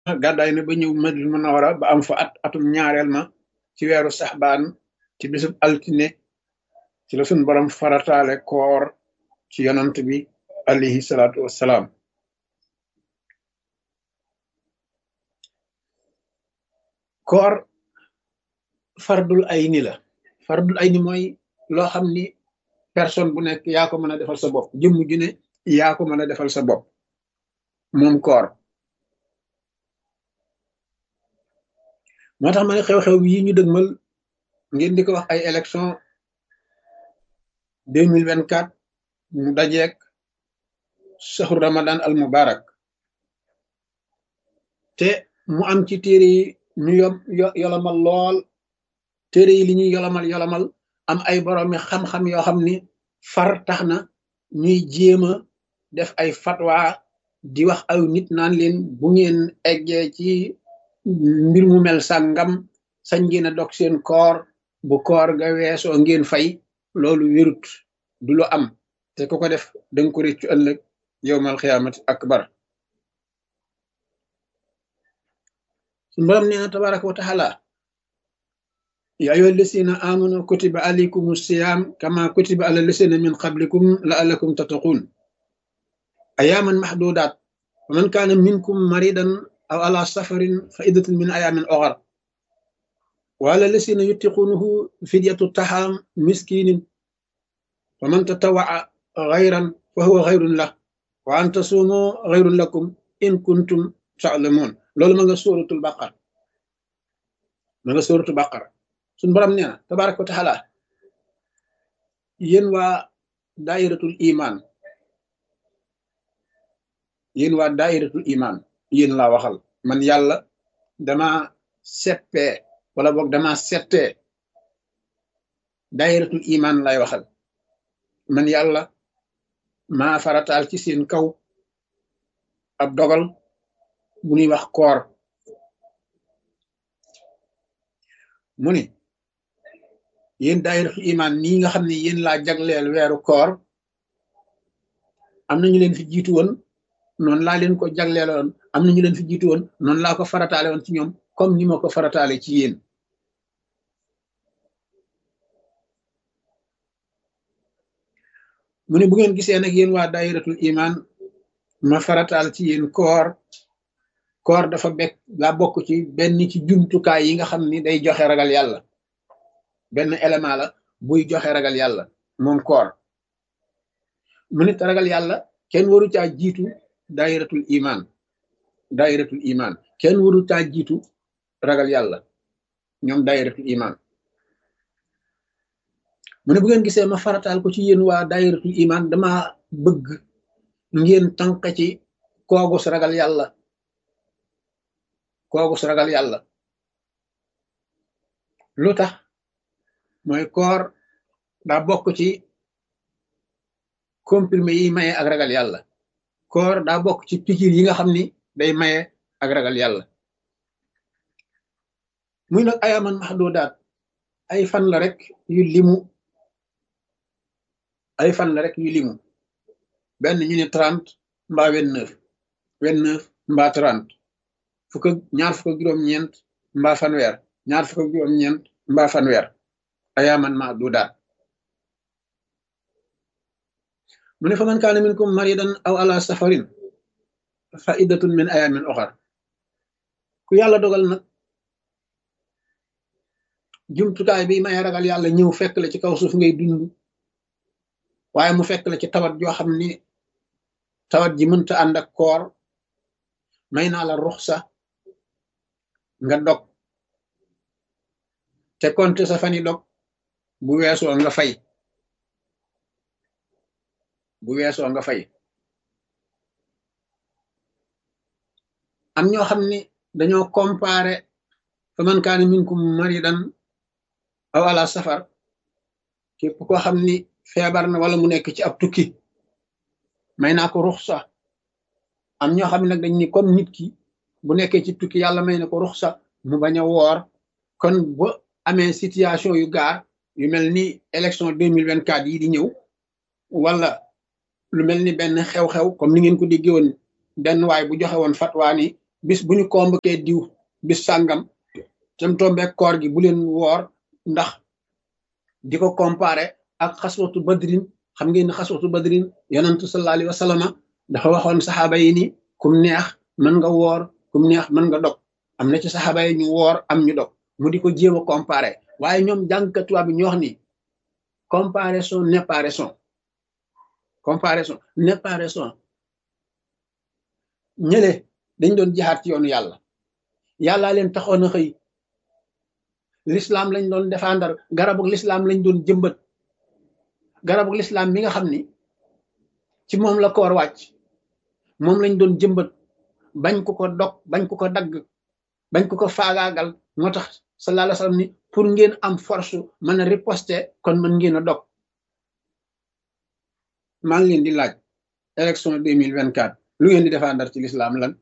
gàddaay na ba ñëw Madina Munawara ba am fa atum ñaareel ma ci weeru saxbaan ci bisub altine ci la suñ borom farataale koor ci yonant bi alayhi salaatu wassalaam. koor fardul ayni la. fardul ayni mooy loo xam ni personne bu nekk yaa ko mën a defal sa bopp, jëmm ju ne yaa ko mën a defal sa bopp moom koor. moo tax ma ne xew-xew yi ñu dëgmal ngeen di ko wax ay élection 2024 mu dajeek saxru ramadan al mubarak te mu am ci téere yi ñu yolamal lool. téere yi li ñuy yolamal am ay boroomi xam-xam yoo xam ni far tax na ñuy jéema def ay fatwa di wax aw nit naan leen bu ngeen eggee ci mbir mu mel sàngam sañ ngeen a dog seen koor, bu koor ga weesoo ngeen fay. loolu wérut, du lu am, te ku ko def danga ko réccu ëllëg yowmal xiyaamati akbar. suñu borom nee na tabaraka wa taala ya ayyuha lasina amanu kutiba alaykum siyam kama kutiba ala lasina min qablikum la'allakum tattaqun ayaman mahdudat wa man kana minkum maridan aw ala safarin fa iddatun min ayamin ukhar wa ala lasina yutiqunahu fidyatu taham miskinin wa man tatawaa ghayran fa huwa ghayrun lah wa an tasumu ghayrun lakum in kuntum ta'lamun. loolu ma nga suratul baqara, suñu borom nee na tabaraka wa taala yéen waa daayiratul iman, yéen laa waxal man yàlla dama seppee wala boog dama settee daayiratul iman lay waxal. man yàlla maa farataal ci seen kaw ab dogal bu ñuy wax koor. mu ni yéen daayiratul iman nii nga xam ne yéen laa jagleel weeru koor, am na ñu leen fi jiitu woon noonu laa leen ko jagleeloon, am na ñu leen fi jiitu woon noonu laa ko farataale woon ci ñoom comme ni ma ko farataale ci yéen. mu ne bu ngeen gisee nag yéen waa daayiratul iman ma farataal ci yéen koor dafa daa bokk ci benn ci jumtukaay yi nga xam ni day joxe ragal yàlla, benn élément la buy joxe ragal yàlla moom koor. mu nit ragal yàlla kenn waru caa jiitu daayiratul iman kenn waru caa jiitu ragal yàlla ñoom daayiratul iman. mu ne bu ngeen gisee ma farataal ko ci yéen waa daayiratul iman dama bëgg ngeen tànk ci koogus ragal yàlla. lu tax mooy koor daa bokk ci comprimé yi maye ak ragal yàlla. koor daa bokk ci pikir yi nga xam ni day maye ak ragal yàlla. muy nag ayaman mahdudaat, ay fan la rek yu limu, benn ñu ne 30 mbaa 29 mbaa 30 ñaar fukk ak juróom-ñeent mbaa fanweer, ñaar fukk ak juróom-ñeent mbaa fanweer, ayaman mahdudaat. mu ne fa man kaana minkum maridan aw ala safarin fa iddatun min ayamin ukhar. ku yàlla dogal nag jumtukaay bi may ragal yàlla ñëw fekk la ci kaw suuf ngay dund, waaye mu fekk la ci tawat joo xam ni tawat ji mënta ànd ak koor, may naa la ruxsa nga dog te konte sa fani dog bu weesoo nga fay. am ñoo xam ni dañoo comparé fa man kaana minkum maridan aw ala safar, képp koo xam ni feebar na wala mu nekk ci ab tukki may naa ko ruxsa. am ñoo xam ne nag dañ ni comme nit ki bu nekkee ci tukki yàlla may na ko ruxsa mu bañ a woor, kon bu amee situation yu gaar yu mel ni élection 2024 yi di ñëw, wala lu mel ni benn xew-xew comme ni ngeen ko déggee woon benn waay bu joxe woon fatwa ni bis bu ñu convoqué diw bis sàngam tem tombeek koor gi bu leen woor ndax di ko comparé ak xaswatu badrin. xam ngeen ni xaswatu badrin yonentu sallallahu alayhi wa sallama dafa waxoon saxaaba yi ni kum neex mën nga woor kum neex mën nga dog. am na ci saxaaba yi ñu woor am ñu dog mu di ko jéem a comparé waaye ñoom jàngkatuwaa bi ñu wax ni comparaison n'est pas raison. comparaison n'est pas raison. ñële dañ doon jihaat ci yoonu yàlla yàllaa leen taxoon a xëy l'islam lañ doon défendre garabug l'islam lañ doon jëmbat garabug l'islam mi nga xam ni ci moom la koor wàcc moom lañ doon jëmbat bañ ko ko dog bañ ko ko dagg bañ ko ko faagaagal moo tax sallallahu alayhi wa sallam ni pour ngeen am force mën a riposter kon mën ngeen a dog. maa ngi leen di laaj élection 2024 lu ngeen di défendre ci l'islam lan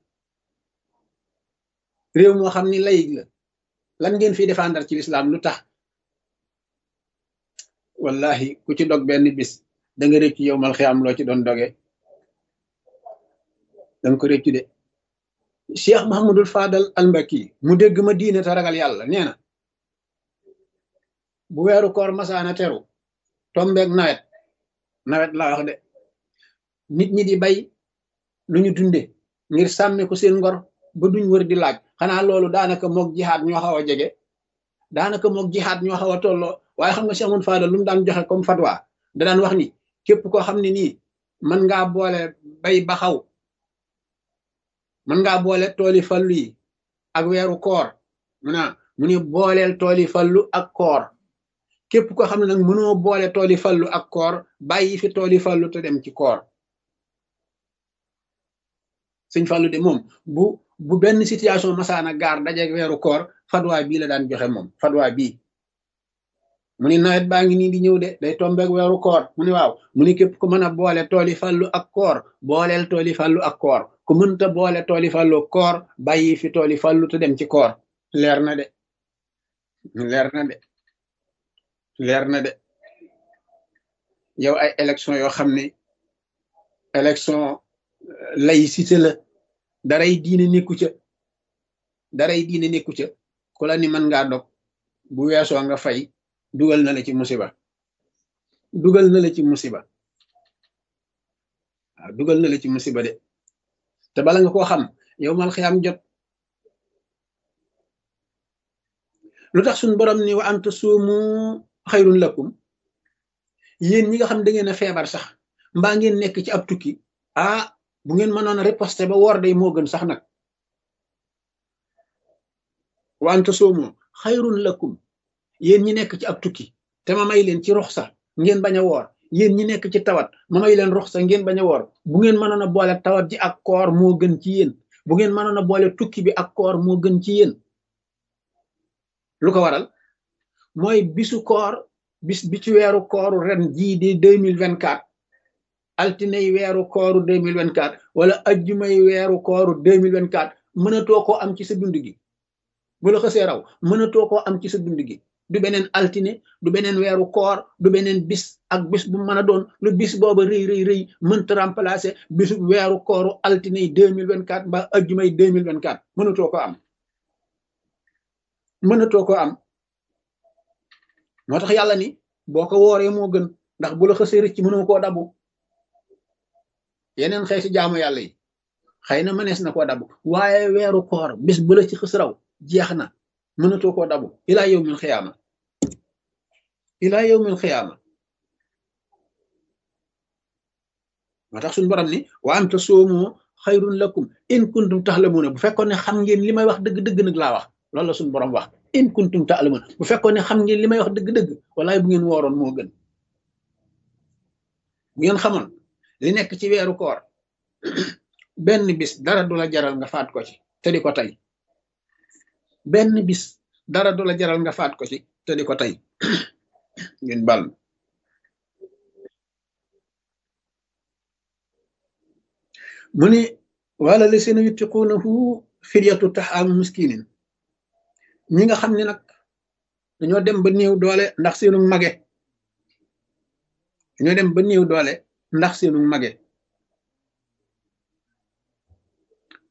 réew moo xam ni laïc la lan ngeen fi défendre ci l'islam lu tax wallahi ku ci dog benn bis da nga rëccu yow mal xiyaam loo ci doon doge da nga ko rëccu de. Cheikh Mahamadul Fadal al-Mbaki mu dégg ma diine te ragal yàlla nee na bu weeru koor masaana teru tombeeg nawet laa wax de nit ñi di bay lu ñu dunde ngir sàmme ko seen ngor ba duñ wër di laaj. xanaa loolu daanaka moog jihaad ñoo xaw a jege daanaka moog jihaad ñoo xaw a tolloo waaye xam nga Cheikh Mahamadul Fadal lu mu daan joxe comme fatwa da daan wax ni képp koo xam ne nii mën ngaa boole bay baxaw mën ngaa boole tooli fallu yi ak weeru koor mu ne booleel tooli fallu ak koor képp koo xam ne nag mënoo boole tooli fallu ak koor bàyyi fi tooli fallu te dem ci koor. sëñ Fallu de moom bu benn situation masaana gaar dajeeg weeru koor fatwa bii la daan joxe moom fatwa bii mu ni nawet baa ngi nii di ñëw de day tombeeg weeru koor mu ni waaw mu ni képp ku mën a boole tooli fallu ak koor booleel tooli fallu ak koor ku mënta boole tooli fallu koor bàyyi fi tooli fallu te dem ci koor. leer na de leer na de yow ay élection yoo xam ne élection laïcité la daray diine nekku ca ku la ni mën ngaa dog bu weesoo nga fay dugal na la ci musiba dugal na la ci musiba de te bala nga koo xam yow mal xiyaam jot. lu tax suñ borom ni wa an tasuumu xayrun lakum yéen ñi nga xam da ngeen a feebar sax mbaa ngeen nekk ci ab tukki bu ngeen mënoon a riposter ba woor day moo gën sax nag. wa an tasuumu xayrun lakum yéen ñi nekk ci ab tukki te ma may leen ci ruxsa ngeen bañ a woor yéen ñi nekk ci tawat ma may leen ruxsa ngeen bañ a woor bu ngeen mënoon a boole tawat ji ak koor moo gën ci yéen bu ngeen mënoon a boole tukki bi ak koor moo gën ci yéen. lu ko waral mooy bisu koor bis bi ci weeru kooru ren jii di 2024 altinay weeru kooru 2024 wala ajjumay weeru kooru 2024 mënatoo koo am ci sa dund gi bu la xësee raw mënatoo koo am ci sa dund gi du beneen altine du beneen weeru koor du beneen bis ak bis bu mën a doon lu bis booba rëy mënta remplacer bisu weeru kooru altinay 2024 mbaa ajjumay 2024 mënatoo ko am moo tax yàlla ni boo ko wooree moo gën ndax bu la xësee rëcc mënoo koo dabu. yeneen xeeti jaamu yàlla yi xëy na mënees na koo dabu waaye weeru koor bis bu la ci xës raw jeex na mënatoo koo dabu ilaa yawmil xiyaama moo tax suñu borom ni wa an tasuumu xayrun lakum in kuntum taxlamuuna bu fekkoon ne xam ngeen li may wax dëgg-dëgg nag laa wax loolu la suñu borom wax in kuntum ta'lamun bu fekkoon ne xam ngeen li may wax dëgg-dëgg wallaay bu ngeen wooroon moo gën. bu ngeen xamoon li nekk ci weeru koor benn bis dara du la jaral nga faat ko ci te di ko tey benn bis dara du la jaral nga faat ko ci te di ko tey ngeen bal mu ni wala lisina yutiquunahu fidyatu taxaamu miskinin ñi nga xam ne nag dañoo dem ba néew doole ndax seenu mage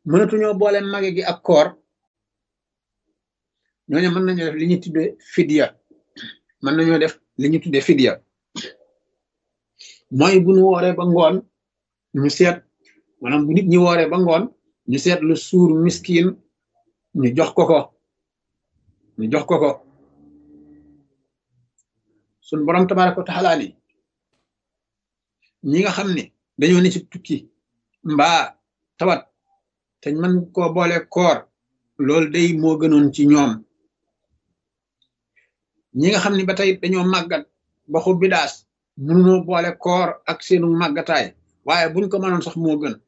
mënatuñoo boole mage gi ak koor ñooñu mën nañoo def li ñuy tuddee fidya mën nañoo def li ñuy tuddee fidya mooy bu ñu wooree ba ngoon ñu seet maanaam bu nit ñi wooree ba ngoon ñu seet lu suur miskin ñu jox ko ko ñu jox ko ko suñ borom tabaraka wa taala ni ñi nga xam ne dañoo ne ci tukki mbaa tawat te mën koo boole koor loolu day moo gënoon ci ñoom ñi nga xam ne ba tey dañoo màggat ba xub bi daas mënunoo boole koor ak seenu màggataay waaye buñ ko mënoon sax moo gën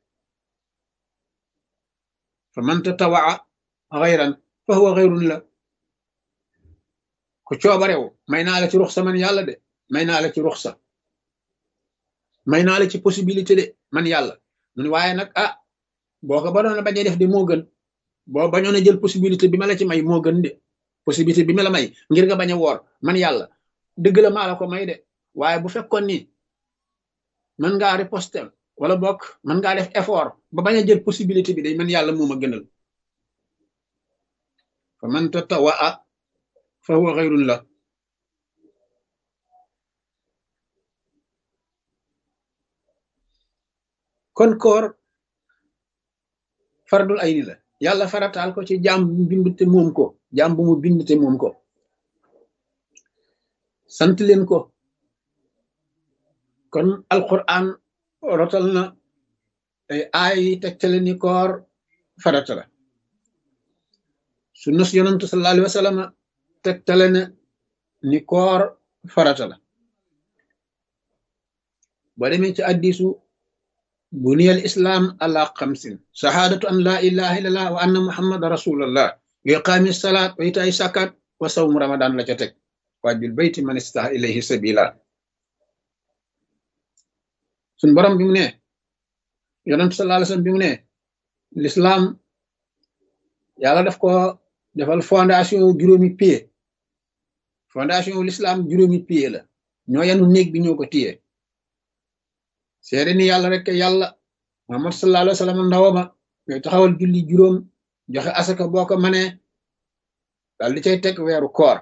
fa man tatawaa xayran fa huwa xayrun la ku coobarew may naa la ci ruxsa man yàlla de may naa la ci ruxsa may naa la ci possibilité de man yàlla mun waaye nag boo ko badoon a bañ a def de moo gën boo bañoon a jël possibilité bi ma la ci may moo gën de possibilité bi ma la may ngir nga bañ a woor man yàlla dëgg la maa la ko may de waaye bu fekkoon ni mën ngaa riposter wala bokk mën ngaa def effort ba bañ a jël possibilité bi de man yàlla moo ma gënal fa man tatawaa fa huwa xayrun la kon koor fardul ayni la yàlla farataal ko ci jaam bu mu bind te moom ko jaam bu mu bind te moom ko sant leen ko kon alquran rotal na ay aay yi tegtale ni koor farata la sunna si yonantu sallallahu alayhi wa sallam tegtale na ni koor farata la boo demee ci addisu buniyal islam ala xamsin shahadatu an la ilaha illallah wa anna muhammad rasulullah wa iqaami salaat wa itaay sakat wa sawmu ramadan la ca teg waajbil bayti man istaha ilayhi sabila suñ borom bi mu ne yonent sallallahu alayhi wasallam bi mu ne l'islam yàlla daf ko defal fondation juróomi pied fondation wu l'islam juróomi pied la ñoo yanu néeg bi ñoo ko téye seede ni yàlla rek yàlla Muhammad sallallahu alayhi wasallam ndawama ngay taxawal julli juróom joxe asaka boo ko mënee daal di cay teg weeru koor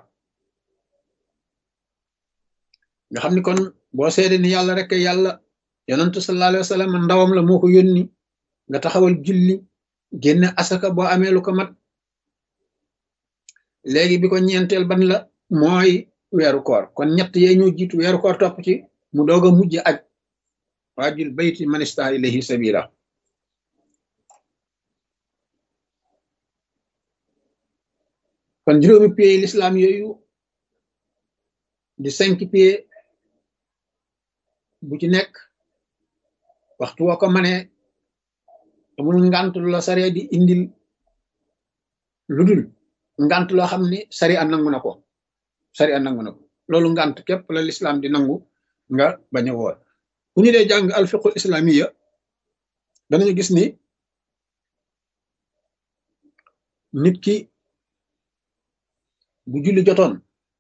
nga xam ni kon boo seede ni yàlla rek yàlla yonentu sallallahu alayhi wasallam ndawam la moo ko yónni nga taxawal julli génne asaka boo amee lu ko mat léegi bi ko ñeenteel ban la mooy weeru koor kon ñett yee ñoo jiitu weeru koor topp ci mu doog a mujj aj waajil bayti man istaha ilayhi sabila kon juróomi pieds l'islam yooyu di 5 pieds bu ci nekk waxtu woo ko manee amul ngant lu la sare di indil lu dul ngant loo xam ni sari a nangu na ko loolu ngant képp la l'islam di nangu nga bañ a woor bu ñu dee jàng alfiqul islamiya danañu gis ni nit ki bu julli jotoon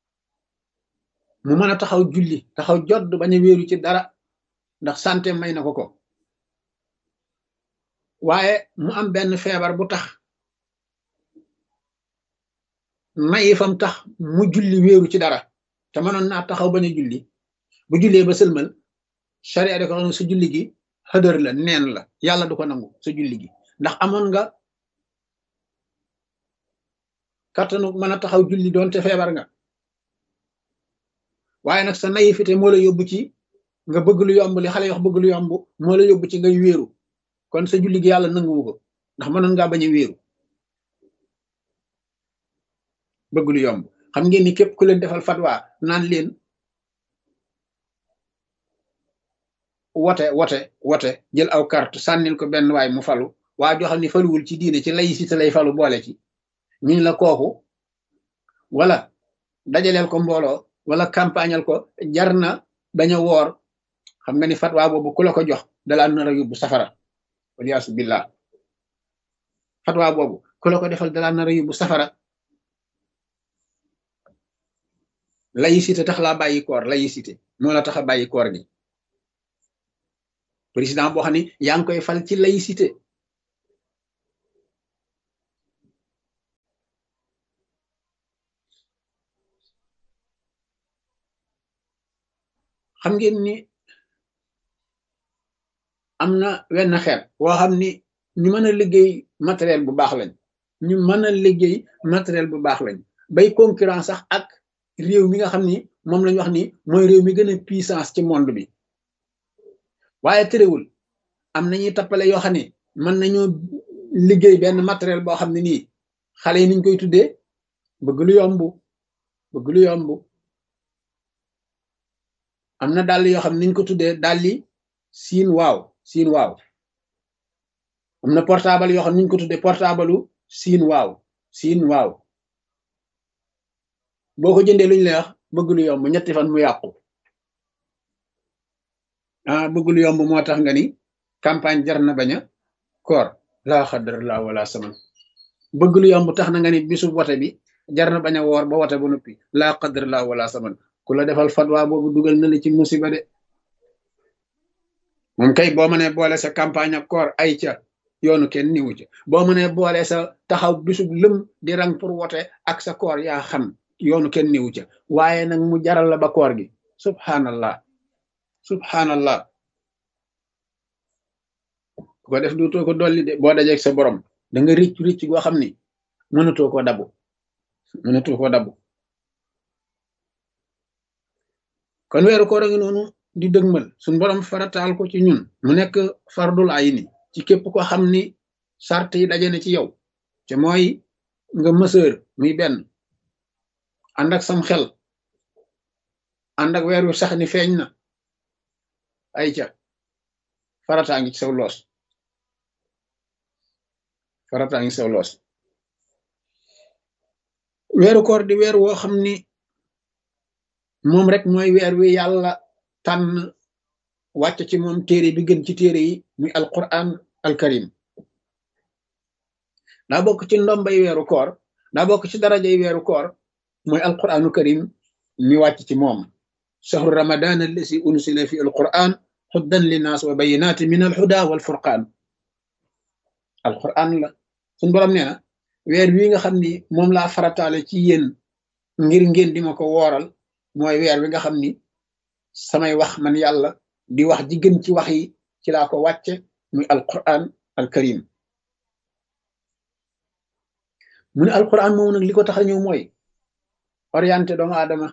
mu mën a taxaw julli taxaw jodd bañ a wéeru ci dara ndax santé may na ko waaye mu am benn feebar bu tax mayi fam tax mu julli wéeru ci dara te mënoon naa taxaw bañ a julli bu jullee ba sëlmal charia da ko xam ne sa julli gi xëdër la neen la yàlla du ko nangu sa julli gi ndax amoon nga kattanu mën a taxaw julli doonte feebar nga waaye nag sa naïveté moo la yóbbu ci nga bëgg lu yomb li xale yi wax bëgg lu yomb moo la yóbbu ci ngay wéeru kon sa julli gi yàlla nanguwu ko ndax mënoon ngaa bañ a wéeru bëgg lu yomb xam ngeen ni képp ku leen defal fatwa naan leen wote jël aw carte sànnil ko benn waay mu falu waa joo xam ne faluwul ci diine ci laïcité lay falu boole ci ñun la kooku wala dajaleel ko mbooloo wala campagnal ko jar na bañ a woor xam nga ni fatwa boobu ku la ko jox dalaa nar a yóbbu safara waliyaasu billah fatwa boobu ku la ko defal dalaa nar a yóbbu safara laïcité tax laa bàyyi koor laïcité moo la tax a bàyyi koor gi président boo xam ne yaa ngi koy fal ci laïcité xam ngeen ni am na wenn xeet woo xam ni ñu mën a liggéey matériel bu baax lañ, ñu mën a liggéey matériel bu baax lañ bay concurrence sax ak réew mi nga xam ni moom lañ wax ni mooy réew mi gën a puissance ci monde bi. waaye terewul am nañuy tappale yoo xam ne mën nañoo liggéey benn matériel boo xam ne nii xale yi niñ koy tuddee bëgg lu yomb, bëgg lu yomb. am na dàll yoo xam ne niñ ko tuddee dàlli siin waaw, siin waaw. am na portable yoo xam ne niñ ko tuddee portable siin waaw, siin waaw. boo ko jëndee luñ lay wax bëgg lu yomb, ñetti fan mu yàqu. bëgg lu yomb moo tax nga ni campagne jar na bañ a koor laa xadar laa wala saman. bëgg lu yomb tax na nga ni bisu wote bi jar na bañ a woor ba wote ba noppi laa xadar laa wala saman. ku la defal fatwa boobu dugal na la ci musiba de. moom kay boo mënee boole sa campagne ak koor ay ca yoonu kenn niwu ca, boo mënee boole sa taxaw bisub lëm di rang pour wote ak sa koor yaa xam yoonu kenn niwu ca, waaye nag mu jaral la ba koor gi. subhanallah, subhanallah. ko def duutoo ko dolli de, boo dajeeg sa borom da nga ricc ricc goo xam ni mënatoo ko dabu, mënatoo ko dabu. kon weeru koor a ngi noonu di dëgmal suñ borom farataal ko ci ñun mu nekk fardul ayni ci képp ko xam ni sart yi daje na ci yow, te mooy nga mësër muy benn, ànd ak sam xel, ànd ak weer wi sax ni feeñ na, ay ca farataa ngi ci saw loos, farataa ngi saw loos. weeru koor di weer woo xam ni moom rek mooy weer wi yàlla tànn wàcc ci moom téere bi gën ci téere yi muy alquran alkarim. daa bokk ci ndombay weeru koor, daa bokk ci darajay weeru koor mooy alquranu karim mi wàcc ci moom. shahru ramadan allasi unsila fi alquran huddan linnaas wa bayinati min alhuda walfurqaan. alquran la suñ borom nee na weer wi nga xam ni moom laa farataale ci yéen ngir ngeen di ma ko wooral mooy weer wi nga xam ni samay wax man yàlla di wax ji gën ci wax yi ci laa ko wàcce muy alquran alkarim. mu ne alquran moom nag li ko tax a ñëw mooy orienté doomu aadama,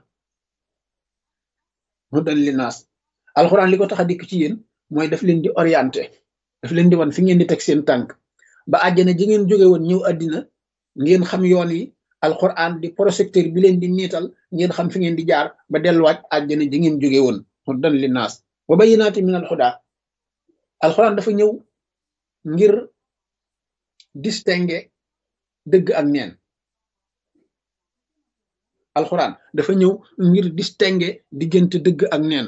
hudan linnaas. alquran li ko tax a dikk ci yéen mooy daf leen di orienté, daf leen di wan fi ngeen di teg seen tànk ba àjjana ji ngeen jóge woon ñëw àddina ngeen xam yoon yi. alquran di projecteur bi leen di niital ngeen xam fi ngeen di jaar ba delluwaat àjjana ji ngeen jóge woon, hudan linnaas wa bayyinaati min alhuda. alquran dafa ñëw ngir distinguer dëgg ak neen. alquran dafa ñëw ngir distinguer diggante dëgg ak neen.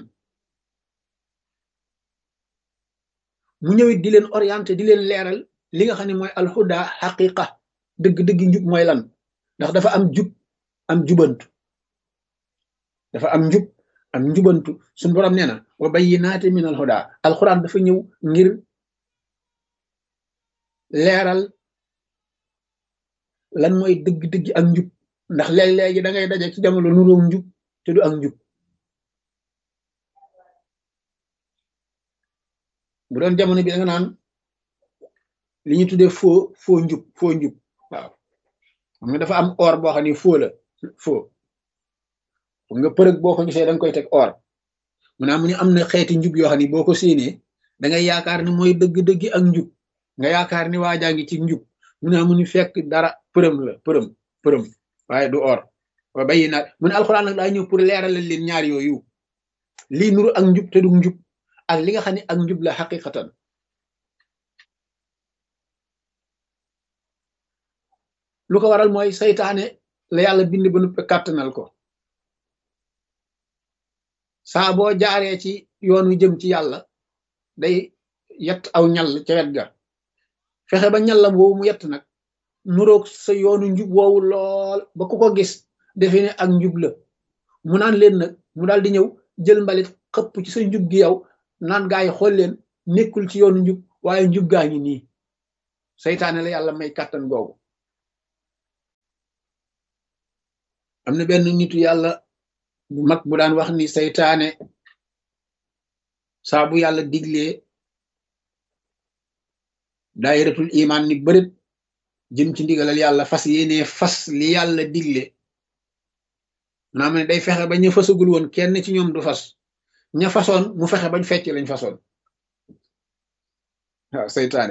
mu ñëwit di leen orienté, di leen leeral li nga xam ne mooy alhuda xaqiqa, dëgg-dëgg njub mooy lan. ndax dafa am jub am jubantu, dafa am njub am njubantu. suñu borom nee na wa bayyinaati min al huda. alquran dafa ñëw ngir leeral lan mooy dëgg-dëgg ak njub, ndax léeg-léegi da ngay daje ci jamono nuróom njub te du ak njub. bu doon jamono bi da nga naan li ñu tuddee faux njub, faux njub. waaw xam nga dafa am or boo xam ne faux la, faux nga përëg boo ko gisee da nga koy teg or. mu ne am na xeeti njub yoo xam ne boo ko séenee da ngay yaakaar ni mooy dëgg-dëgg ak njub, nga yaakaar ni waajaa ngi ci njub. mu ne fekk dara përëm la, përëm waaye du or. wa bayyinaat mu ne alxuraan nag daa ñëw pour leeralal leen ñaar yooyu, lii nuru ak njub te du njub ak li nga xam ne ak njub la xaqiqatan. lu ko waral mooy saytaane la yàlla bind ba nuppe kàttanal ko. saa boo jaaree ci yoon wi jëm ci yàlla day yett aw ñal ca wet ga, fexe ba ñallam woowu mu yett nag nuroog sa yoonu njub woowu lool ba ku ko gis defe ne ak njub la. mu naan leen nag mu daal di ñëw jël mbalit xëpp ci sa njub gi yow naan gaa yi xool leen nekkul ci yoonu njub waaye njub gaa ngi nii. saytaane la yàlla may kàttan googu. am na benn nitu yàlla bu mag bu daan wax ni saytaane saa bu yàlla diglee daayiratul iman ni bërit jëm ci ndigalal yàlla fas yéene fas li yàlla digle naa ma ne day fexe ba ñu fasagul woon kenn ci ñoom du fas ña fasoon mu fexe bañ fecc lañ fasoon waaw seytaane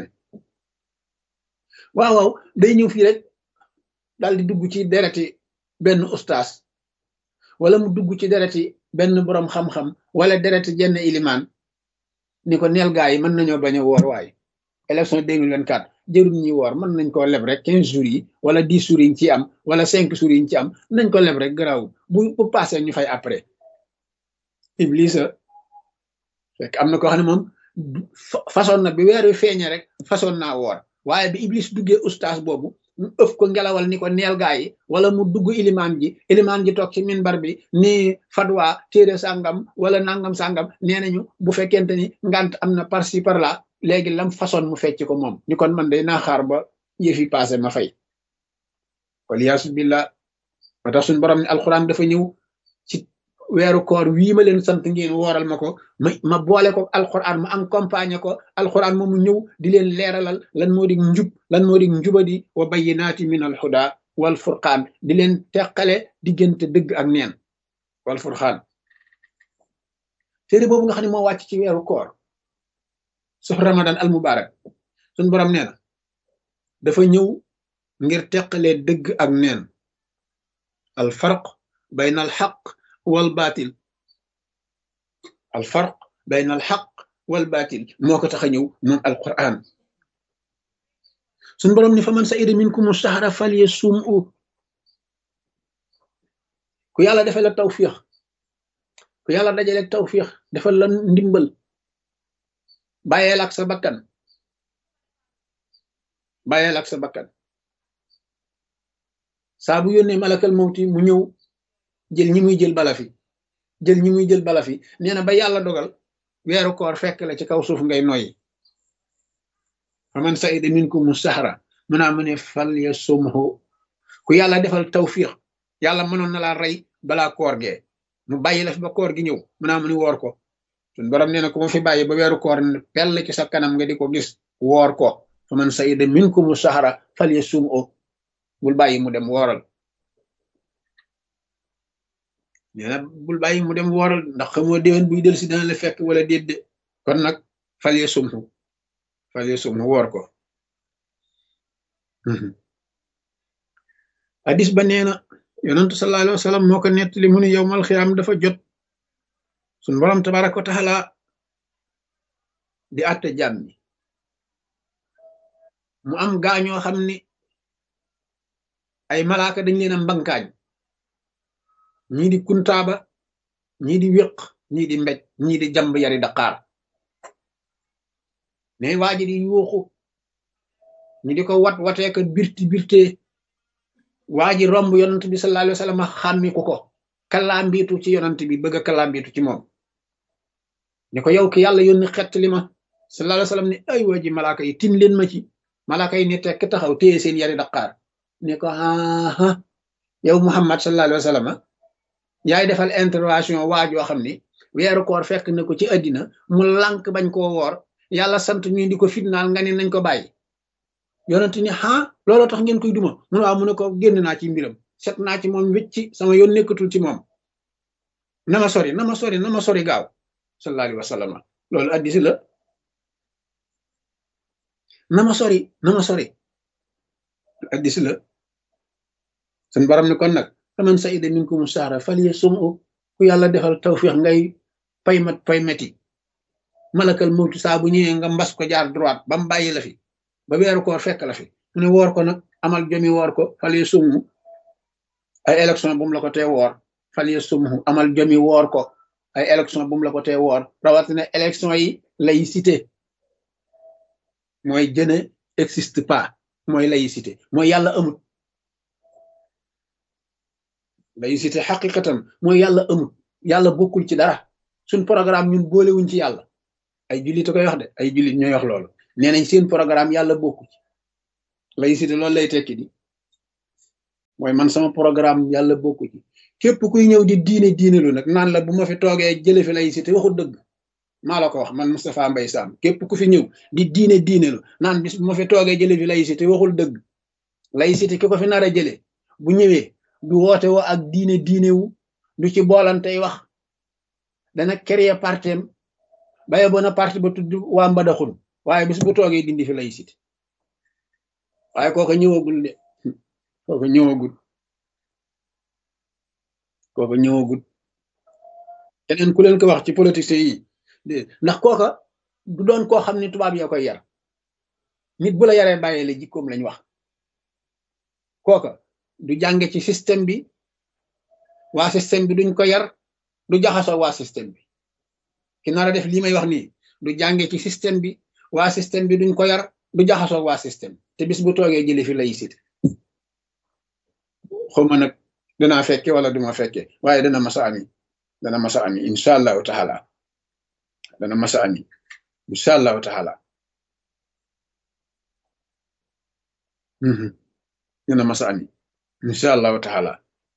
waaw day ñëw fii rek daal di dugg ci dereti benn ustaas wala mu dugg ci dereti benn boroom xam-xam wala dereti jenn ilimaan ni ko neel gaa yi mën nañoo bañ a woor waaye élection 2024 jërul ñuy woor mën nañ koo leb rek 15 jours yi wala 10 jours yi ñu ci am wala 5 jours yi ñu ci am nañ ko leb rek garaaw bu passé ñu fay après Iblisa fekk am na koo xam ne moom façon na bi weer wi feeñe rek façon naa woor waaye bi Iblis duggee ustaas boobu mu ëf ko ngelawal ni ko neel gaa yi wala mu dugg ilimaan ji toog ci minbar bi ni fatwa téere sàngam wala nangam sàngam nee nañu bu fekkente ni ngant am na par ci par là léegi lam façon mu fecc ko moom ni kon man day naa xaar ba yëf yi passé ma fay waliyaasu billah ma tax suñu borom ne alxuraan dafa ñëw ci weeru koor wii ma leen sant ngeen wooral ma ko ma boole ko alxuraan ma accompagner ko alxuraan moom mu ñëw di leen leeralal lan moo di njub lan moo di njubadi wa bayyinaati min alhuda wal furqaan di leen teqale diggante dëgg ak neen wal furqaan téere boobu nga xam ne moo wàcc ci weeru koor sox ramadan al mubarak suñ borom nee na dafa ñëw ngir teqalee dëgg ak neen al farq bayna al xaq wal baatil al farq bayna al xaq wal baatil moo ko tax a ñëw moom al quran suñ borom ni fa man sa'ida minkum sahra falyasumhu ku yàlla defal la tawfiix ku yàlla dajale tawfiix defal la ndimbal bàyyeel ak sa bakkan saa bu yónnee malakal mawti mu ñëw jël ñi muy jël bala fi nee na ba yàlla dogal weeru koor fekk la ci kaw suuf ngay noyyi faman sa'ida minkum sahra mu naa mu ne falyasumhu ku yàlla defal tawfiq yàlla mënoon na laa rey balaa koor gee mu bàyyi la fi ba koor gi ñëw mu naa mu ni woor ko suñ borom nee na ku ma fi bàyyi ba weeru koor pell ci sa kanam nga di ko gis woor ko faman sa'ida minkum sahra falyasumhu bul bàyyi mu dem wooral nee na bul bàyyi mu dem wooral ndax xamoo déwén buy del si dana la fekk wala déedde kon nag falyasumhu woor ko hadis ba nee na yonentu sallallahu alayhi wa sallam moo ko nettali mu ne yowmal xiyaam dafa jot suñ borom tabaraka wa taala di àtte jaam ñi mu am gaañoo xam ni ay malaaka dañ leen a mbankaañ ñii di kuntaaba ñii di wéq ñii di mbéj ñii di jamb yari daqaar mais waa ji di yuuxu ñi di ko watee ko birte waa ji romb yonent bi sallallahu alayhi wa sallam xàmmi ku ko kalaambiitu ci yonent bi bëgg a kalaambiitu ci moom ni ko yow ki yàlla yónni xett li ma sallallahu alayhi wa sallam ne ay waa ji malaaka yi tin leen ma ci malaaka yi ne tekk taxaw téye seen yari daqaar ne ko aa yow Muhammad sallallahu alayhi wa sallam yaay defal intervention waajoo xam ni weeru koor fekk na ko ci àddina mu lànk bañ koo woor yàlla sant ñu di ko fitnaal nga ne nañ ko bàyyi yonent ni looloo tax ngeen koy duma mun waaw mu ne ko génn naa ci mbiram set naa ci moom wécci sama yoon nekkatul ci moom na ma sori gaaw sallallahu alayhi wa sallam loolu addisi la na ma sori addisi la sun borom ni kon nag faman sa'ida minkum sahra falyasumhu ku yàlla defal tawfiix ngay pay meti malakal mawtu saa bu ñëwee nga mbas ko jaar droite ba mu bàyyi la fi ba weeru koor fekk la fi mu ne woor ko nag amal jomi woor ko falyasumhu ay élection bu mu la ko tee woor falyasumhu amal jomi woor ko ay élection bu mu la ko tee woor rawatina élection yi laïcité mooy je ne existe pas mooy laïcité mooy yàlla amut laïcité xaqiqatan mooy yàlla amut yàlla bokkul ci dara suñ programme ñun boolewuñ ci yàlla ay jullit a koy wax de ay jullit ñooy wax loolu nee nañ seen programme yàlla bokku ci laïcité loolu lay tekki di mooy man sama programme yàlla bokku ci képp kuy ñëw di diine lu nag naan la bu ma fi toogee jële fi laïcité waxul dëgg maa la ko wax man Moustapha Mbaye Sam képp ku fi ñëw di diine lu naan bis bu ma fi toogee jële fi laïcité waxul dëgg. laïcité ki ko fi nar a jële bu ñëwee du woote woo ak diine wu du ci boolantey wax dana créer partem baye bona parti ba tudd waa Mbadaxun waaye bis bu toogee dindi fi laïcité waaye kooka ñëwagul de kooka ñëwagul keneen ku leen ko wax ci politiciens yi ndax kooka du doon koo xam ne tubaab yaa koy yar nit bu la yaree bàyyee la jikkoom lañ wax kooka du jànge ci système bi waa système bi duñ ko yar du jaxasoo waa système bi ki nar a def lii may wax nii du jànge ci système bi waa système bi duñ ko yar du jaxasoo waa système te bis bu toogee jële fi laïcité xawma nag danaa fekke wala duma fekke waaye dana masa ami incha allahu taala dana masa ami incha allahu taala dana masa ami incha allahu taala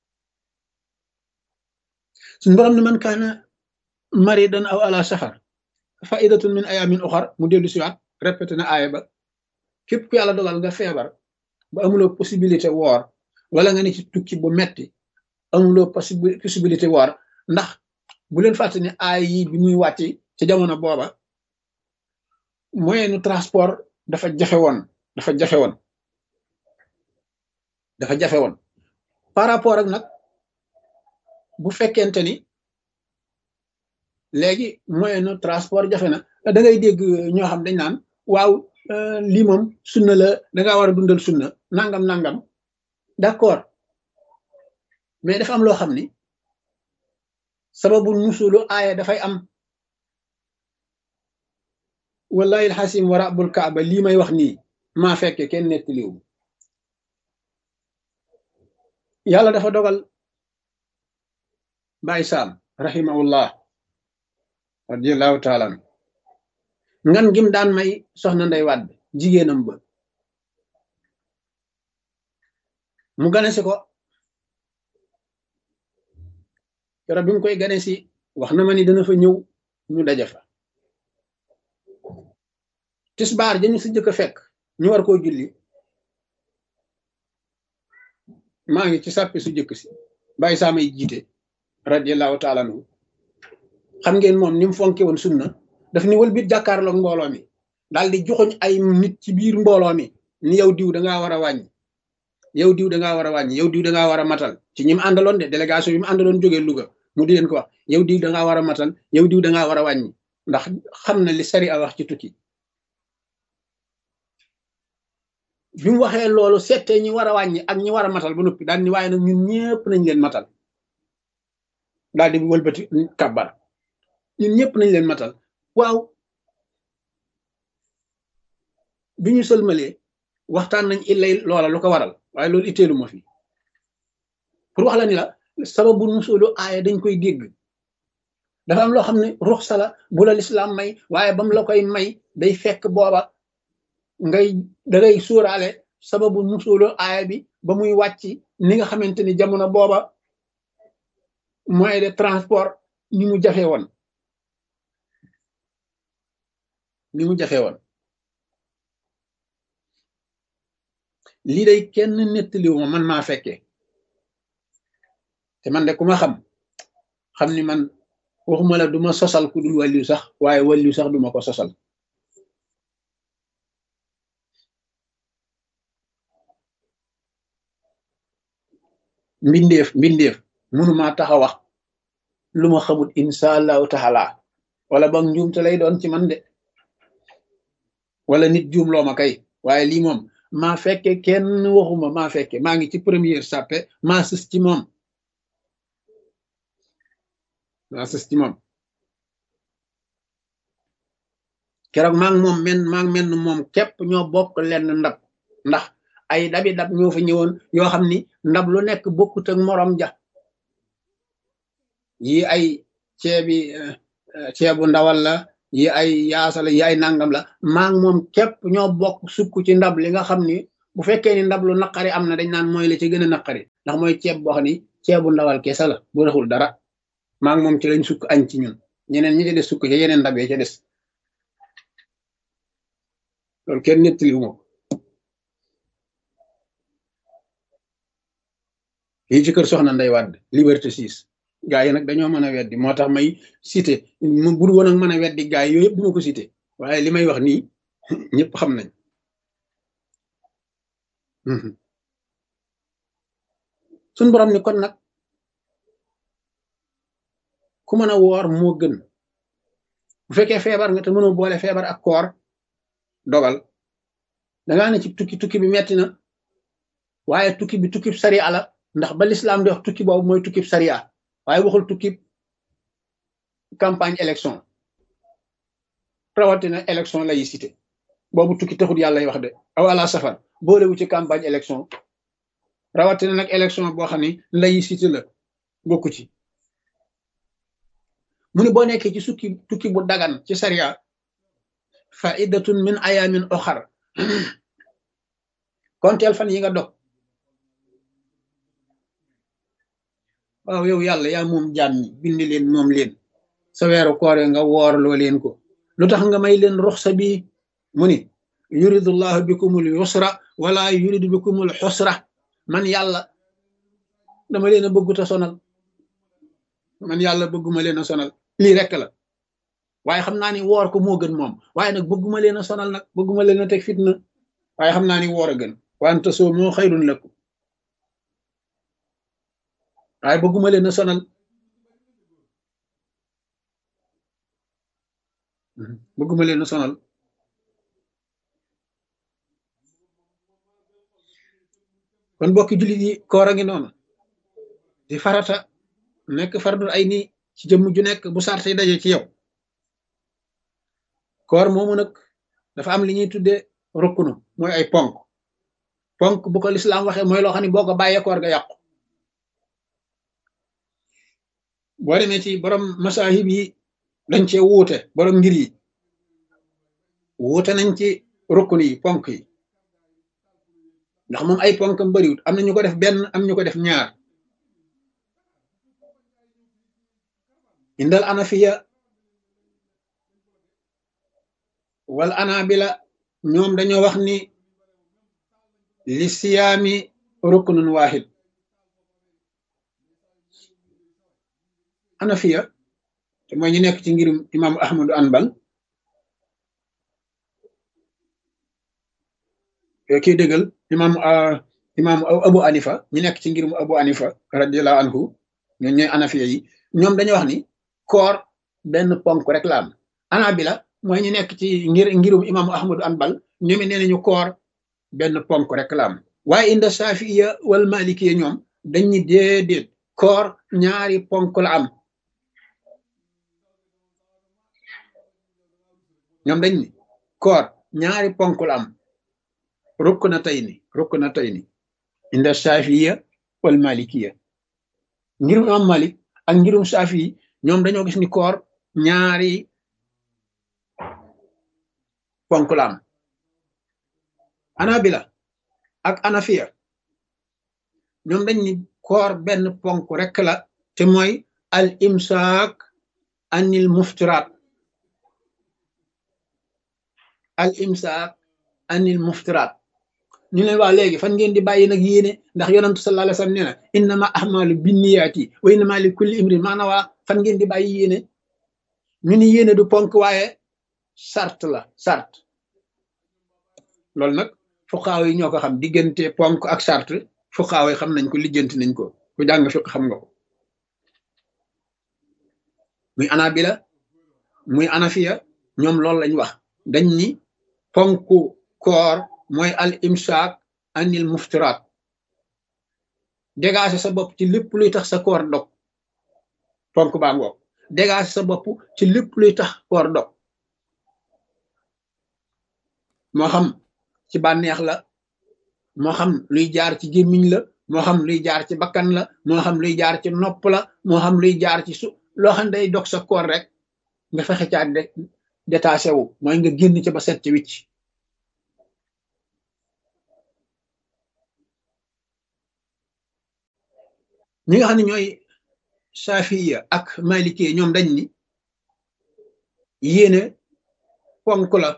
suñu borom ne man kaana maridan aw ala safar faidatun min ayamin uxar mu dellu siwaat répété na aaya ba képp ku yàlla dogal nga feebar ba amuloo possibilité woor wala nga ne ci tukki bu metti amuloo possibilité woor ndax bu leen fàtte ne aaya yi bi muy wàcc ci jamono booba moyenu transport dafa jafe woon par rapport ak nag bu fekkente ni léegi moyenu transport jafe na da ngay dégg ñoo xam dañ naan waaw lii moom sunna la dangaa war a dundal sunna nangam d'accord mais dafa am loo xam ni sababu nusulu aaya dafay am wallahi alxasim wa rabbul kaaba lii may wax nii maa fekke kenn nettaliwu yàlla dafa dogal Baay Saam rahimahullah radiyallahu taala ngan gim daan may soxna Ndey Wàdd jigéenam ba mu gane si ko keroog bi mu koy gane si wax na ma ni dana fa ñëw ñu daje fa tisbaar dañu si jëkk a fekk ñu war koo julli maa ngi ci sàppi su jëkk si Baay Saam ay jiite radiyallahu taala anhu xam ngeen moom ni mu fonke woon sunna daf ni wëlbit jàkkaarloog mbooloo mi daal di joxoñ ay nit ci biir mbooloo mi ni yow diw dangaa war a wàññi yow diw dangaa war a wàññi yow diw dangaa war a matal ci ñi mu àndaloon de délégation yi mu àndaloon jógee Louga mu di leen ko wax yow diw dangaa war a matal yow diw dangaa war a wàññi ndax xam na li sari a wax ci tukki bi mu waxee loolu settee ñi war a wàññi ak ñi war a matal ba noppi daal ni waaye nag ñun ñëpp nañ leen matal daal di wëlbati kàbbar ñun ñëpp nañ leen matal waaw bi ñu sëlmalee waxtaan nañ illay loola lu ko waral waaye loolu itteelu ma fi pour wax la ni la sababu nusulu aaya dañ koy dégg dafa am loo xam ne ruxsa la bu la lislaam may waaye bam la koy may day fekk booba dangay suuraale sababu nusulu aaya bi ba muy wàcc ni nga xamante ni jamono booba moyen de transport ni mu jafe woon lii day kenn nettaliwu ma man maa fekkee te man de ku ma xam ni man waxuma la duma sosal ku dul wàlliw sax waaye wàlliw sax duma ko sosal mbindeef mënumaa taxa wax lu ma xamut insha allahu taala wala ba njuumte lay doon ci man de wala nit juum loo ma kay waaye lii moom maa fekke kenn waxuma maa fekke maa ngi ci première sàppe maa sës ci moom keroog maa ngi moom képp ñoo bokk lenn ndab ndax ay dabi dab ñoo fa ñëwoon yoo xam ni ndab lu nekk bokkut ak morom ja yi ay ceebu ndawal la yi ay yaasa la yi ay nangam la maa ngi moom képp ñoo bokk sukk ci ndab li nga xam ni bu fekkee ni ndab lu naqari am na dañ naan mooy la ci gën a naqari ndax mooy ceeb boo xam ni ceebu ndawal kese la bu raxul dara maa ngi moom ci lañ sukk añ ci ñun ñeneen ñi ca des sukk ca yeneen ndab ya ca des loolu kenn nettali wu ma ko fii ci kër soxna Ndey Wàdd Liberté 6 gaa yi nag dañoo mën a weddi moo tax may cité mu bur woon ak mën a weddi gaa yi yooyu yëpp duma ko cité waaye li may wax nii ñëpp xam nañ suñ borom ni kon nag ku mën a woor moo gën bu fekkee feebar nga te mënoo boole feebar ak koor dogal dangaa ne ci tukki bi metti na waaye tukki bi tukkib sariya la ndax ba lislaam di wax tukki boobu mooy tukkib sariya waaye waxul tukkib campagne élection rawatina élection laïcité boobu tukki taxut yàlla wax de aw ala safar boolewu ci campagne élection rawatina nag élection boo xam ne laïcité la bokku ci mu ne boo nekkee ci tukki bu dagan ci sariya faidatun min ayamin oxar konteel fan yi nga dog waaw yow yàlla yaa moom jaam ñi bind leen moom leen sa weeru koore nga woor loo leen ko lu tax nga may leen ruxsa bi mu ni yuridullahu bikumul yusra wala yuridu bikumul xusra man yàlla dama leen a bëgguta sonal man yàlla bëgguma leen a sonal lii rekk la waaye xam naa ni woor ko moo gën moom waaye nag bëgguma leen a sonal nag bëgguma leen a teg fitna waaye xam naa ni woor a gën wante soo moo xayrun lakum waaye bëgguma leen a sonal bëgguma leen a sonal kon bokki jullit yi koor a ngi noonu di farata nekk fardul ay nii ci jëmm ju nekk bu sarte daje ci yow koor moomu nag dafa am li ñuy tudde rukkunu mooy ay ponk bu ko lislaam waxee mooy loo xam ne boo ko bàyyee koor ga yàqu boo demee ci borom masahib yi dañ cee wuute borom ngir yi wuute nañ ci rukkun yi ponk yi ndax moom ay ponkam bariwut am na ñu ko def benn am ñu ko def ñaar indal anafiya wal anabila ñoom dañoo wax ni li siyaami ruknun wahid anafiya te mooy ñu nekk ci ngirum imaamu ahmadu anbal kii dëggal imaamu abu anifa ñu nekk ci ngirum abu anifa radiallahu anhu ñoom ñooy anafiya yi ñoom dañoo wax ni koor benn ponk rek la am anabila mooy ñu nekk ci ngirum imaamu ahmadu anbal ñoom nee nañu koor benn ponk rek la am waaye inda safiya wal malikiya ñoom dañu déedéet koor ñaari ponk la am ñoom dañ ni koor ñaari ponk la am ruknatayni inda safiya wal malikiya ngirum imam malik ak ngirum safi ñoom dañoo gis ni koor ñaari ponk la am anabila ak anafiya ñoom dañ ni koor benn ponk rek la te mooy al imsaak anil muftiraat al imsaak anil muftiraat ñu leen waa léegi fan ngeen di bàyyi nag yéene ndax yonantu sallallahu alayhi wasallam nee na innama ahmalu binniyaati wa innama li kulli imrin maana waa fan ngeen di bàyyi yéene ñu ni yéene du ponk waaye sart la sart loolu nag fuqaaw yi ñoo ko xam diggante ponk ak sart fuqaaw yi xam nañ ko lijjanti nañ ko ku jàng fiq xam nga ko muy anabila muy anafiya ñoom loolu lañ wax dañ ni ponku koor mooy al imsaak anil muftiraat dégager sa bopp ci lépp luy tax sa koor dog ponk baa ngoog dégager sa bopp ci lépp luy tax koor dog moo xam ci bànneex la moo xam luy jaar ci gémmiñ la moo xam luy jaar ci bakkan la moo xam luy jaar ci nopp la moo xam luy jaar ci loo xam day dog sa koor rek nga fexe caa détaché wu mooy nga génn ci ba set ci wicc ñi nga xam ne ñooy safiya ak malikiya ñoom dañ ni yéene ponk la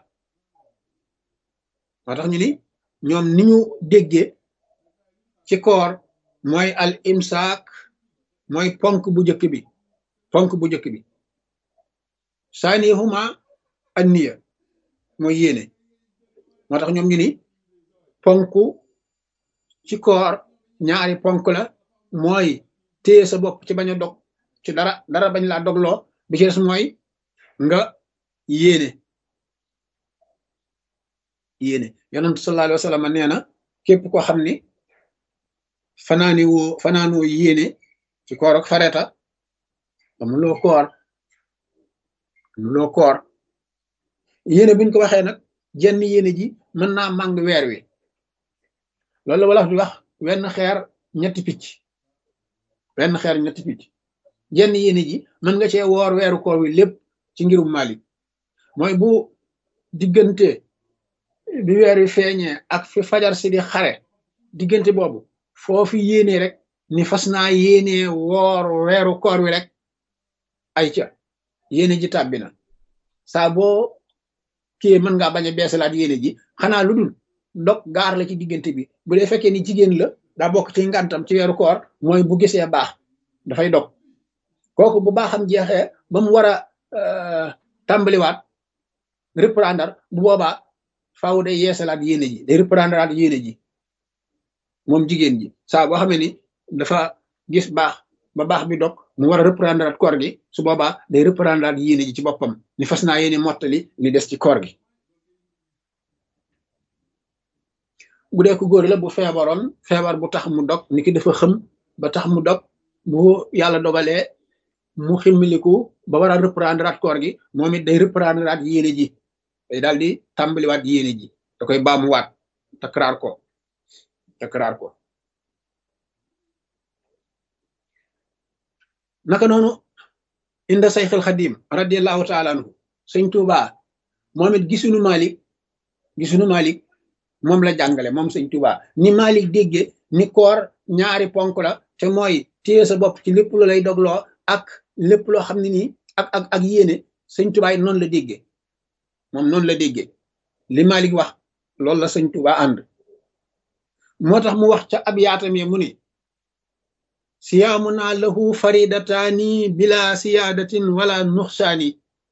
moo tax ñu ni ñoom ni ñu déggee ci koor mooy al imsaak mooy ponk bu njëkk bi ponk bu njëkk bi saanihuma an niya mooy yéene moo tax ñoom ñu ni ponk ci koor ñaari ponk la mooy téye sa bopp ci bañ a dog ci dara bañ laa dogloo bi ci des mooy nga yéene yonent sallallahu alayhi wa sallam nee na képp koo xam ni fanaanoo yéene ci koor ak fareta amuloo koor yéene buñ ko waxee nag jenn yéene ji mën naa màng weer wi loolu la wolof di wax wenn xeer ñetti picc jenn yéene ji mën nga cee woor weeru koor wi lépp ci ngirum Malik mooy bu diggante bi weer wi feeñee ak fi fajar si di xare diggante boobu foofu yéene rek ni fas naa yéene woor weeru koor wi rek ay ca yéene ji tàbbi na saa boo kii mën ngaa bañ a beesalaat yéene ji xanaa lu dul dog gaar la ci diggante bi bu dee fekkee ni jigéen la daa bokk ci ngantam ci weeru koor mooy bu gisee baax dafay dog kooku bu baaxam jeexee ba mu war a tàmbaliwaat reprendre bu boobaa faaw day yeesalaat yéene ji day reprendre aat yéene ji moom jigéen ji saa boo xamee ni dafa gis baax ba baax bi dog mu war a reprendre aat koor gi su boobaa day reprendre aat yéene ji ci boppam ni fas naa yéene mottali li des ci koor gi bu dee ko góor la bu feebaroon feebar bu tax mu dog ni ki dafa xëm ba tax mu dog bu yàlla dogalee mu ximmiliku ba war a reprendre aat koor gi moom it day reprendre aat yéene ji day daal di tàmbaliwaat yéene ji da koy baamuwaat takraar ko naka noonu inda sayxil xadim radiallahu taala anhu sëñ Tuubaa moom it gisuñu Malik moom la jàngale moom sëñ Tuubaa ni Malik dégge ni koor ñaari ponk la te mooy téye sa bopp ci lépp lu lay dogloo ak lépp loo xam ne nii ak yéene sëñ Tuubaa noonu la déggee moom noonu la déggee li Malik wax loolu la sëñ Tuubaa ànd moo tax mu wax ca ab yaatam mu ni siyaamuna lahu faridataani bila siyaadatin wala nuxsaani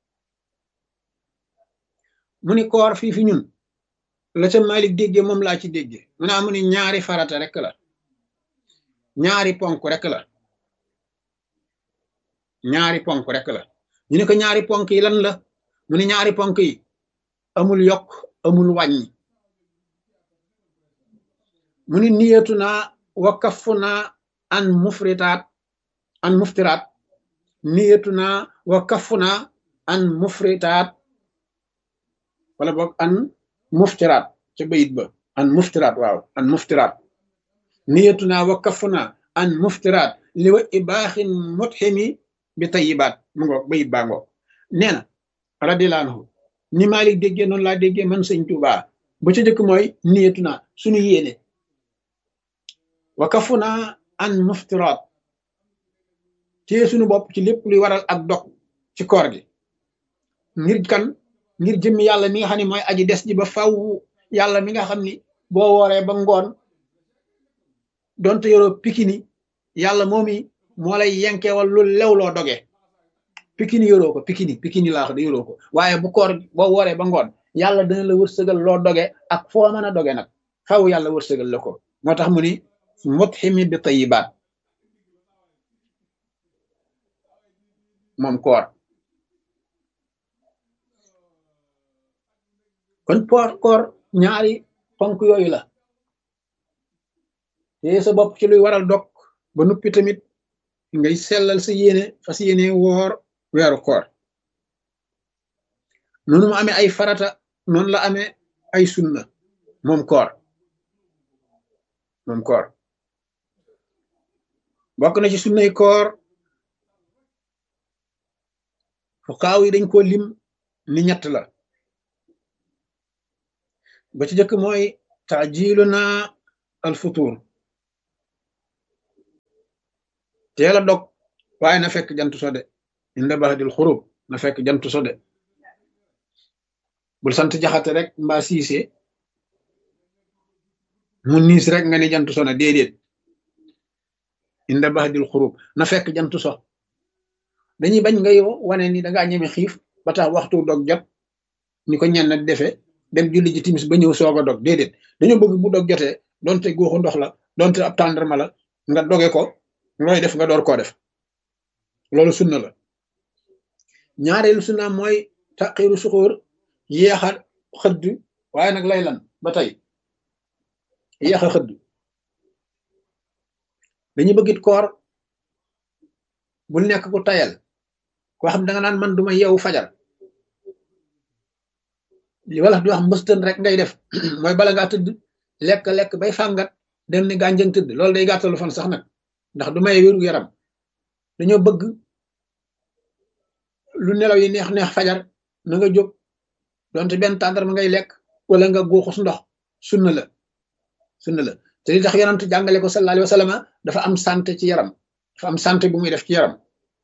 mu ni koor fii fi ñun la ca Malik déggee moom laa ci déggee mu ni ñaari farata rek la ñaari ponk rek la ñu ne ko ñaari ponk yi lan la mu ni ñaari ponk yi amul yokk amul wàññi mu ni niyatu naa wa kafu naa an muftiraat niyatu naa wa kafu naa an mufritaat wala boog an muftiraat ca bayit ba an muftiraat niyatu naa wa kafu naa an muftiraat li wa ibaaxin mutximi bi tayibaat mu ngoog bayit baa ngoog nee na radiyallaahu anhu ni Malik déggee noonu laa déggee man sëñ Tuubaa ba ca jëkk mooy niyatu naa suñu yéene wa kafu naa an muftiraat téye suñu bopp ci lépp luy waral ak dog ci koor gi ngir jëmmi yàlla mi nga xam ne mooy aji des ji ba faw yàlla mi nga xam ni boo wooree ba ngoon donte yoroo pikini yàlla moomi moo lay yenkewal lu lew loo doge pikini yoroo ko pikini laa ko da yoroo ko waaye bu koor boo wooree ba ngoon yàlla dana la wërsëgal loo doge ak foo mën a doge nag faw yàlla wërsëgal la ko moo tax mu ni mutximi bi tayibaat moom koor kon koor ñaari ponk yooyu la te sa bopp ci luy waral dog ba nuppi tamit ngay sellal sa yéene fas yéene woor weeru koor noonu mu amee ay farata noonu la amee ay sunna moom koor bokk na ci sunnay koor fuqaaw yi dañ ko lim ni ñett la ba ci jëkk mooy taajiluna al futur teel a dog waaye na fekk jant so de inda baxdil xurub na fekk jant so de bul sant jaxate rek mbaa siise mu niis rek nga ni jant so na déedéet inda baxdil xurub na fekk jant so dañuy bañ ngay wane ni da ngaa ñeme xiif ba tax waxtu dog jot ni ko ñenn defee dem julli ji timis ba ñëw soog a dog déedéet dañoo bëgg bu dog jotee donte góoxu ndox la donte ab tàndarma la nga doge ko looy def nga door koo def loolu sunna la ñaareelu sunna mooy taqiiru suxóor yéexa xëdd waaye nag lay lan ba tey yéexa xëdd dañu bëggit koor bul nekk ku tayal koo xam da nga naan man duma yeewu fajar li wala di wax mbëstën rek ngay def mooy bala ngaa tëdd lekk bay fàngat dem ni gànjëng tëdd loolu day gàttalu fan sax nag ndax du may wéru yaram dañoo bëgg lu nelaw yi neex fajar na nga jóg donte benn tàndarma ngay lekk wala nga góoxus ndox sunna la te li tax yonent jàngale ko sallallahu alayhi wa sallam dafa am santé ci yaram dafa am santé bu muy def ci yaram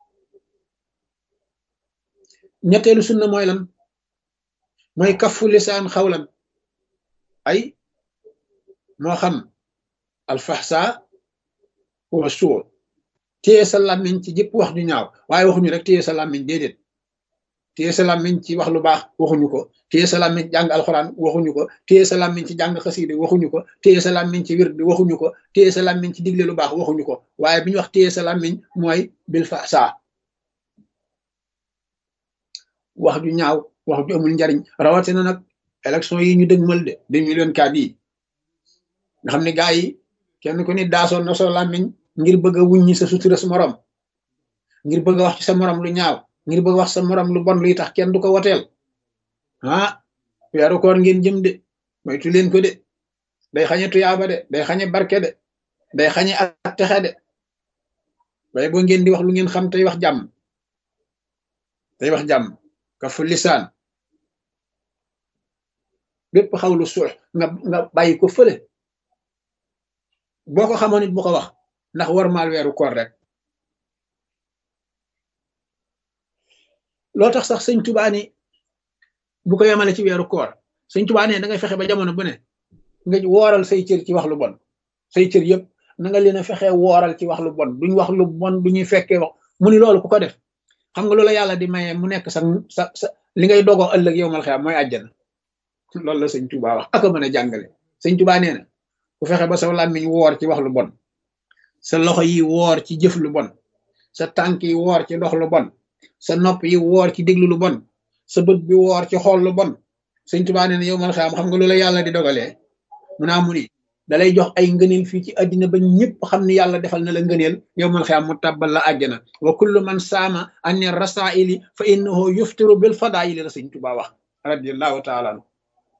ñetteelu sunna mooy lan mooy kafu lisaan xawlan ay moo xam alfaxsa wa suur téye sa làmmiñ ci jëpp wax ju ñaaw waaye waxuñu rek téye sa làmmiñ déedéet téye sa làmmiñ ci wax lu baax waxuñu ko téye sa làmmiñ ci jàng alxuraan waxuñu ko téye sa làmmiñ ci jàng xasiide waxuñu ko téye sa làmmiñ ci wird waxuñu ko téye sa làmmiñ ci digle lu baax waxuñu ko waaye bi ñu wax téye sa làmmiñ mooy bil faxsa wax ju ñaaw wax ju amul njariñ rawatina nag élection yi ñu dëgmal de 2024 yi nga xam ne gaa yi kenn ku ni daasoon na soo làmmiñ ngir bëgg a wuññi sa sutura sa morom ngir bëgg a wax ci sa morom lu ñaaw ngir bëgg a wax sa morom lu bon luy tax kenn du ko woteel ah weeru koor ngeen jëm de moytu leen ko de day xañe tuyaaba de day xañe barke de day xañe ak texe de waaye boo ngeen di wax lu ngeen xam tey wax jàmm kafu lisaan bépp xawlu suux nga bàyyi ko fële boo ko xamoon it bu ko wax ndax war maal weeru koor rek loo tax sax sëñ Tuubaa ni bu ko yemale ci weeru koor sëñ Tuubaa ne da ngay fexe ba jamono bu ne nga wooral say cër ci wax lu bon say cër yëpp na nga leen a fexe wooral ci wax lu bon duñ wax lu bon du ñuy fekkee wax mu ni loolu ku ko def xam nga loola yàlla di maye mu nekk sa li ngay dogoo ëllëg yow mal xiyaam mooy àjjana loolu la sëñ Tuubaa wax aka mën a jàngale sëñ Tuubaa nee na ku fexe ba sa làmmiñ woor ci wax lu bon sa loxo yi woor ci jëf lu bon sa tànk yi woor ci dox lu bon sa nopp yi woor ci déglu lu bon sa bët bi woor ci xool lu bon sëñ Tuubaa nee na yow mal xiyaam xam nga loola yàlla di dogalee mu naa mu ni dalay jox ay ngëneel fii ci àddina ba ñëpp xam ni yàlla defal na la ngëneel yow mal xiyaam mu tabbal la àjjana wa kullu man saama anni rasaili fa innahu yuftiru bil fadaili la sëñ Tuubaa wax radiyallahu taala anhu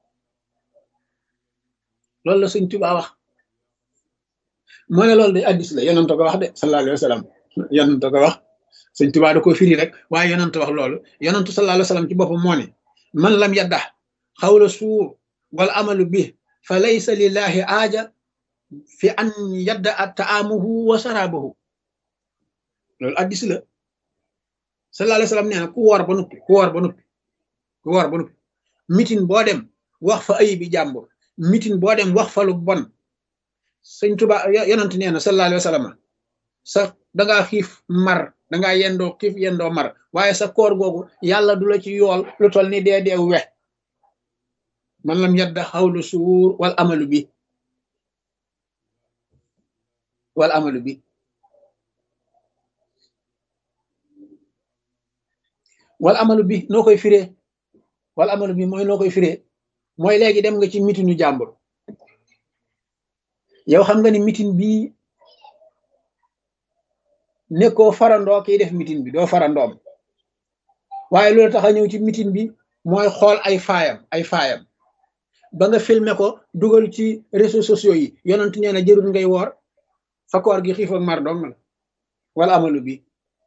loolu la sëñ Tuubaa wax moo ne loolu de addis la yonent ko wax de sallallahu alayhi wa sallam yonent ko wax sëñ Tuubaa da ko firi rek waaye yonent wax loolu yonent sallallahu alayhi wa sallam ci boppam moo ne man lam yaddax xawla suur wal amalu bi fa laysa lillahi aaja fi an yadda a taamuhu wa sarabahu loolu addis la sallallahu alayhi wa sallam nee na ku woor ba nuppi mitin boo dem wax fa ayibi jàmbur mitin boo dem wax fa lu bon sëñ Tuubaa yonent nee na sallallahu alayhi wa sallam sa dangaa xiif mar dangaa yendoo xiif yendoo mar waaye sa koor googu yàlla du la ci yool lu tol ni dee we man lam yadda xawlu suur wal amalu bi noo koy firee wal amalu bi mooy noo koy firee mooy léegi dem nga ci mitinu jàmbur yow xam nga ni mitin bii nekkoo farandoo kiy def mitin bi doo farandoom waaye loolu tax a ñëw ci mitin bi mooy xool ay faayam ba nga filmer ko dugal ci réseaux sociaux yi yonent nee na jërul ngay woor sa koor gi xiif ak mar dong la wala amalu bi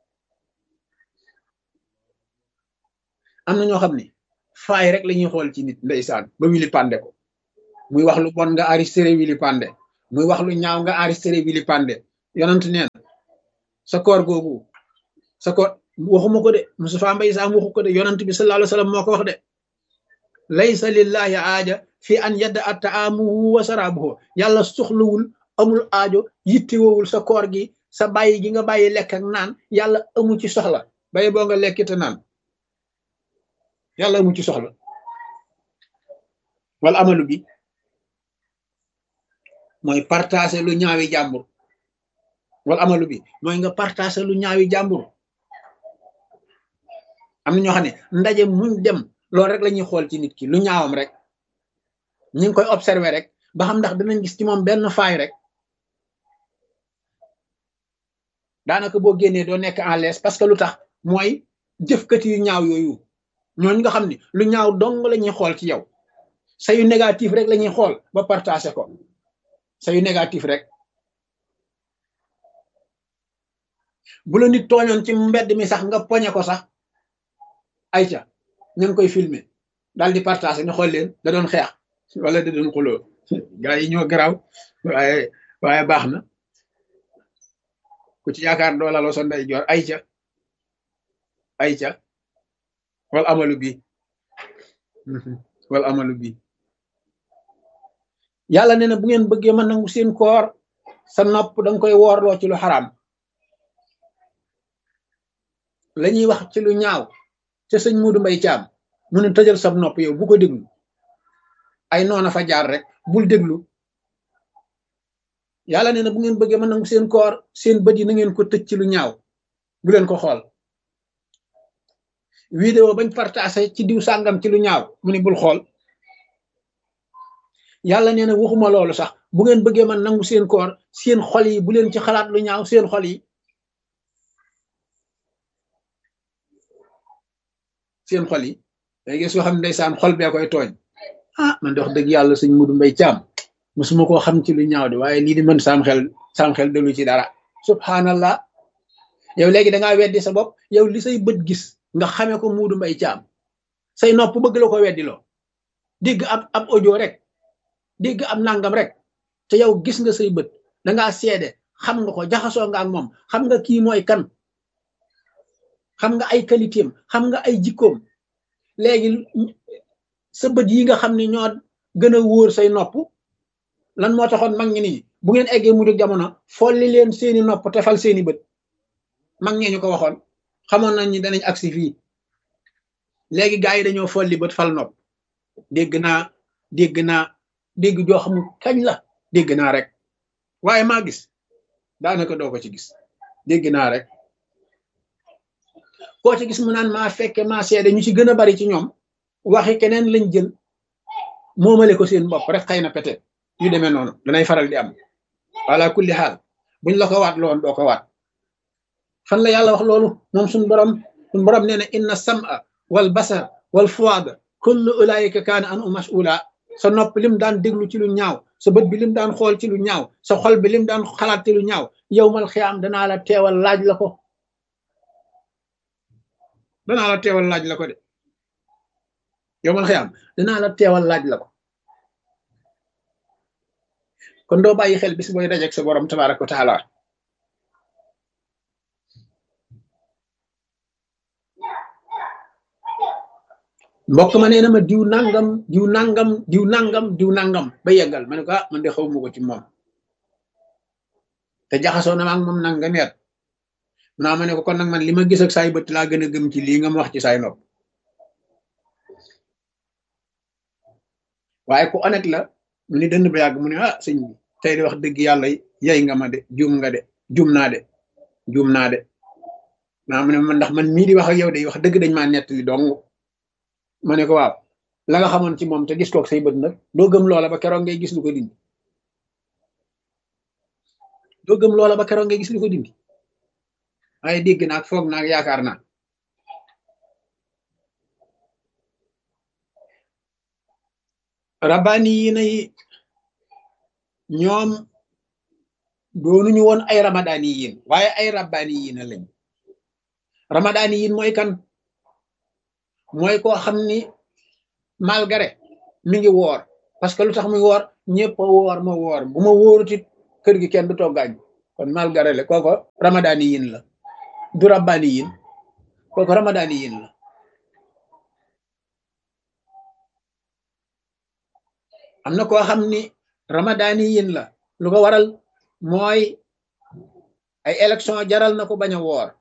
am na ñoo xam ne faay rek la ñuy xool ci nit ndeysaan ba wili pande ko muy wax lu bon nga enregistré wili pande muy wax lu ñaaw nga enregistré wili pande yonent nee na sa koor googu sa koor waxuma ko de Moustapha Mbaye Sam waxu ko de yonent bi sallallahu alayhi wa sallam moo ko wax de laysa lillahi aaja fi an yadda a taamuhu wa saraabuhu yàlla soxlawul amul aajo yittewowul sa koor gi sa bàyyi gi nga bàyyi lekk ak naan yàlla amu ci soxla bàyyi boo nga lekk te naan yàlla amu ci soxla wala amalu bi mooy partager lu ñaawi jàmbur wala amalu bi mooy nga partager lu ñaawi jàmbur am na ñoo xam ne ndaje muñ dem loolu rek la ñuy xool ci nit ki lu ñaawam rek ñu ngi koy observer rek ba xam ndax dinañ gis ci moom benn faay rek daanaka boo génnee doo nekk en l'aise parce que lu tax mooy jëfkat yu ñaaw yooyu ñooñu nga xam ni lu ñaaw dong la ñuy xool ci yow sa yu négatif rek la ñuy xool ba partager ko sa yu négatif rek bu la nit tooñoon ci mbedd mi sax nga poñe ko sax ayca ña ngi koy filmer daal di partager ne xool leen da doon xeex wala da doon xuloo gars yi ñoo garaaw waaye baax na ku ci yaakaar doo laloo sa ndey joor ayca wal amalu bi wal amalu bi yàlla nee na bu ngeen bëggee mën nangu seen koor sa nopp danga koy woorloo ci lu xaraam la ñuy wax ci lu ñaaw ca sëñ Muudu Mbay Caam mu ne tëjal sab nopp yow bu ko déglu ay noona fa jaar rek bul déglu yàlla nee na bu ngeen bëggee mën nangu seen koor seen bët yi na ngeen ko tëj ci lu ñaaw bu leen ko xool vidéo bañ partagé ci diw sàngam ci lu ñaaw mu ne bul xool yàlla nee na waxuma loolu sax bu ngeen bëggee mën nangu seen koor seen xol yi bu leen ci xalaat lu ñaaw seen xol yi day gis yoo xam ne ndeysaan xol bee koy tooñ man de wax dëgg yàlla sëñ Mudu Mbay Caam musuma koo xam ci lu ñaaw de waaye lii di mën sam xel delu ci dara subhanallah yow léegi dangaa weddi sa bopp yow li say bët gis nga xamee ko Mudu Mbay Caam say nopp bëgg la ko weddiloo dégg ab audio rek dégg ab nangam rek te yow gis nga say bët dangaa seede xam nga ko jaxasoo nga ak moom xam nga kii mooy kan xam nga ay qualité am xam nga ay jikkoom léegi sa bët yi nga xam ne ñoo gën a wóor say nopp lan moo taxoon mag ñi nii bu ngeen eggee mujj jamono folli leen seeni nopp te fal seeni bët mag ñee ñu ko waxoon xamoon nañ ni danañ agsi fii léegi gaa yi dañoo folli bët fal nopp dégg joo xamul kañ la dégg naa rek waaye maa gis daanaka doo ko ci gis dégg naa rek koo ci gis mu naan maa fekke maa seede ñu ci gën a bari ci ñoom waxi keneen lañ jël moomale ko seen bopp rek xëy na peut-être yu demee noonu danay faral di am wala kulli xaal buñ la ko waat loon doo ko waat fan la yàlla wax loolu moom suñ borom nee na inna sam'a wal basar wal fuada kullu ulaika kaana an u mas'ula sa nopp lim daan déglu ci lu ñaaw sa bët bi lim daan xool ci lu ñaaw sa xol bi lim daan xalaat ci lu ñaaw yowmal xiyaam danaa la teewal laaj la ko de yowmal xiyaam danaa la teewal laaj la ko kon doo bàyyi xel bis booy dajeek sa borom tabaaraka wa taala mbokk ma nee na ma diw nangam ba yeggal ma ne ko man de xawma ko ci moom te jaxasoo na ma ak moom nanga neet naa ma ne ko kon nag man li ma gis ak saay bët laa gën a gëm ci lii nga ma wax ci saay nopp waaye ku honnête la mu ni dënd ba yàgg mu ne sëñ bi tey de wax dëgg yàlla yey nga ma de juum naa de naa mu ne man ndax man mii di wax ak yow de wax dëgg dañ maa nettali dong ma ne ko waaw la nga xamoon ci moom te gis kook say bët nag doo gëm loola ba keroog ngay gis lu ko dindi waaye dégg naag foog naag yaakaar naa rabbaani yi nay ñoom doonuñu woon ay ramadaani yiin waaye ay rabbaani yi na lañ ramadaani yiin mooy kan mooy koo xam ni malgré mi ngi woor parce que lu tax muy woor ñëpp a woor ma woor bu ma wóorutit kër gi kenn du toggaañ kon malgré le kooko ramadaani yin la du rabbaani yin kooko ramadaani yin la am na koo xam ni ramadaani yin la lu ko waral mooy ay élection jaral na ko bañ a woor.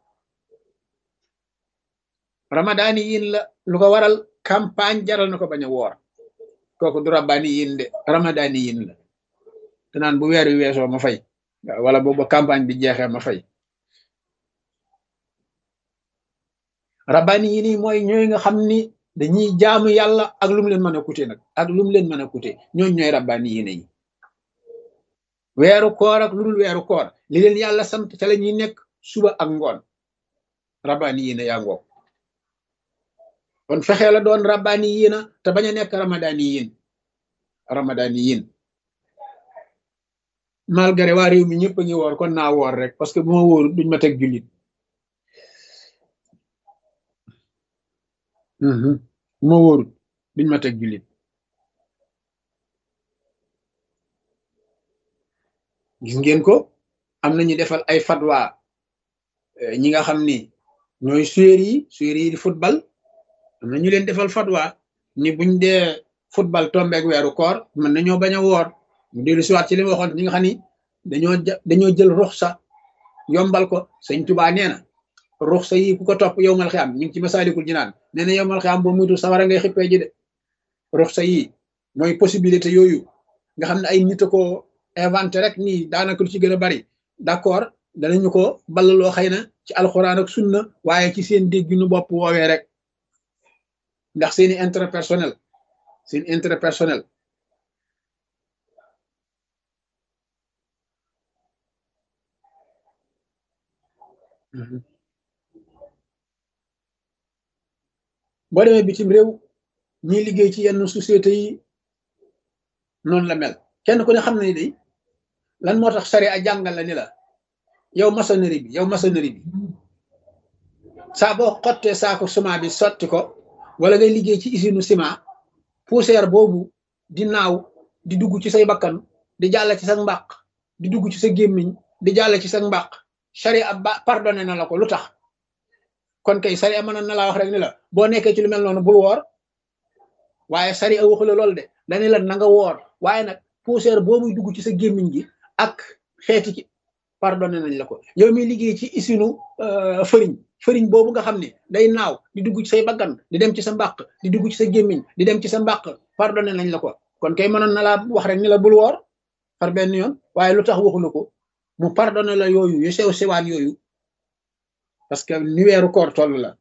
ramadaani yin la lu ko waral campagne jaral na ko bañ a woor. kooku du rabbaani yin de ramadaani yin la te naan bu weer wi weesoo ma fay wala boobu campagne bi jeexee ma fay. rabbaani yin yi mooy ñooy nga xam ni dañuy jaamu yàlla ak lu mu leen mën a coûter nag ak lu mu leen mën a coûter ñooñ ñooy rabbaani yin yi. weeru koor ak lu dul weeru koor li leen yàlla sant ca la ñuy nekk suba ak ngoon rabbaani yin yaa ngoog. kon fexee la doon rabbaani yina te bañ a nekk ramadaani yin. ramadaani yin malgré waa réew mi ñëpp a ngi woor kon naa woor rek parce que bu ma wóorul duñ ma teg jullit. bu ma wóorul duñ ma teg jullit. gis ngeen ko am na ñu defal ay fatwa ñi nga xam ni ñooy suyéer yi di football am na ñu leen defal fatwa ni buñ dee football tombeeg weeru koor mën nañoo bañ a woor mu dellu siwaat ci li ma waxoon ñi nga xam ni dañoo jël ruxsa yombal ko. sëñ Tuubaa nee na ruxsa yi ku ko topp yowmal xiyaam ñu ngi ci Masaalikul Jinaan nee na yowmal xiyaam boo muytu sawara ngay xippee ji de. ruxsa yi mooy possibilité yooyu nga xam ne ay nit a ko inventé rek nii daanaka lu ci gën a bari d'accord danañu ko ballaloo xëy na ci alxuraan ak sunna waaye ci seen dégginu bopp woowee rek ndax seeni intérêt personnel seen intérêt personnel. boo demee bitim réew ñiy liggéey ci yenn société yi noonu la mel kenn ku ne xam na ni day lan moo tax sari a jàngal la ni la yow maçonnerie bi saa boo xottee saako ciment bi sotti ko wala ngay liggéey ci usine ciment poussière boobu di naaw di dugg ci say bakkan di jàll ci sa mbàq di dugg ci sa gémmiñ di jàll ci sa mbàq sari a pardonné na la ko lu tax. kon kay sari a mënoon na laa wax rek ni la boo nekkee ci lu mel noonu bul woor waaye sari a waxu la loolu de dañu la na nga woor waaye nag poussière boobu dugg ci sa gémmiñ gi ak xeeti ci pardonné nañ la ko. yow mi liggéey ci usine fëriñ boobu nga xam ne day naaw di dugg ci say baggan di dem ci sa mbàq di dugg ci sa gémmiñ di dem ci sa mbàq pardonné nañ la ko. kon kay mënoon na laa wax rek ni la bul woor par benn yoon waaye lu tax waxu la ko mu pardonné la yooyu yu sew sewaan yooyu parce que ni weeru koor toll la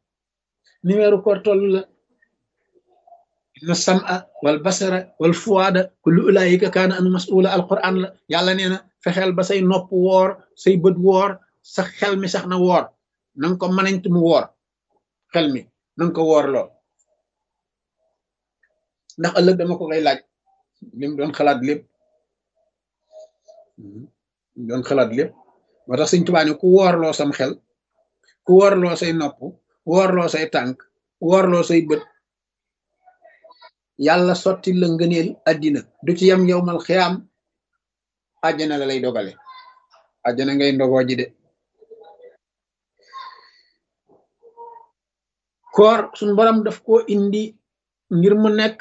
inna sam'a wal basara wal fuwaada kullu ulaayika kaana an mas'uula alquran la yàlla nee na fexeel ba say nopp woor say bët woor sa xel mi sax na woor na nga ko mënañt mu woor xel mi na nga ko woor loo ndax ëllëg dama ko koy laaj lim doon xalaat lépp moo tax Sëñ Tuubaa ne ku woorloo sam xel ku woorloo say nopp woorloo say tànk woorloo say bët yàlla sotti la ngëneel addina du ci yem yowmal xiyaam àjjana la lay dogale àjjana ngay ndogoo ji de. koor suñ borom daf ko indi ngir mu nekk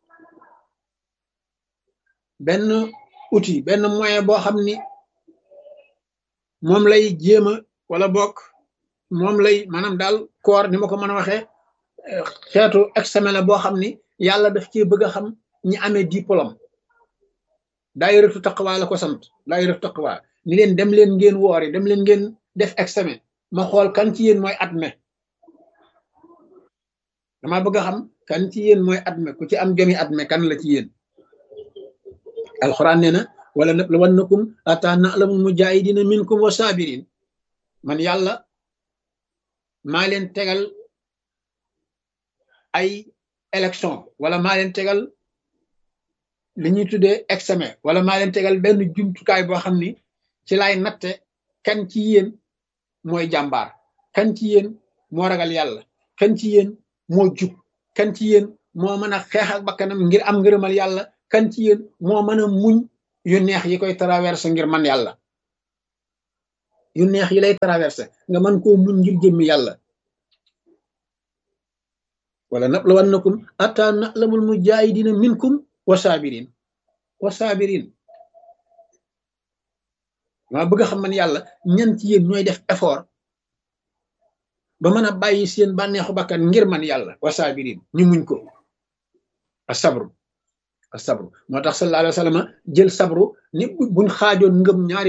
benn outil benn moyen boo xam ni moom lay jéema wala bokk moom lay maanaam daal koor ni ma ko mën a waxee xeetu examen la boo xam ni yàlla daf ci bëgg a xam ñi amee diplôme. daayiratu taqwa la ko sant daayiratu taqwa ni leen dem leen ngeen woori dem leen ngeen def examen ma xool kan ci yéen mooy admet dama bëgg a xam kan ci yéen mooy admet ku ci am jomi admet kan la ci yéen. alquran nee na wala nabluwannakum hatta na'lamul mujahidina minkum wa sabirin man yàlla maa leen tegal ay élection wala maa leen tegal li ñuy tuddee examen wala maa leen tegal benn jumtukaay boo xam ni ci laay natte kan ci yéen mooy jàmbaar kan ci yéen moo ragal yàlla kan ci yéen moo jub kan ci yéen moo mën a xeex ak bakkanam ngir am ngërëmal yàlla kan ci yéen moo mën a muñ yu neex yi koy traversé ngir man yàlla yu neex yi lay traversé nga mën koo muñ ngir jëmmi yàlla. wala nabluwannakum hatta na'lamul mujahidina minkum wa sabirin wa sabirin maa bëgg a xam man yàlla ñan ci yéen ñooy def effort ba mën a bàyyi seen bànneexu bakkan ngir man yàlla wa sabirin ñu muñ ko asabru asabru moo tax sallallahu alayhi wa sallam jël sabru ni buñ xaajoon ngëm ñaari